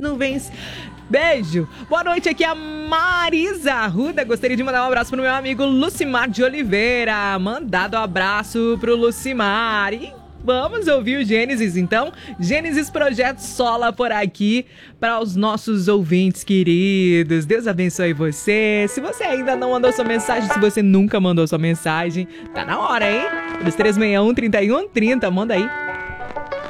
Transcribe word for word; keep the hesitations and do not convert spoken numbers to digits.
nuvens. Beijo. Boa noite, aqui é a Marisa Arruda. Gostaria de mandar um abraço pro meu amigo Lucimar de Oliveira. Mandado um abraço pro Lucimar. E vamos ouvir o Gênesis, então. Gênesis Projeto Sola por aqui para os nossos ouvintes queridos. Deus abençoe você. Se você ainda não mandou sua mensagem, se você nunca mandou sua mensagem, tá na hora, hein? três três seis um, três um três zero, manda aí.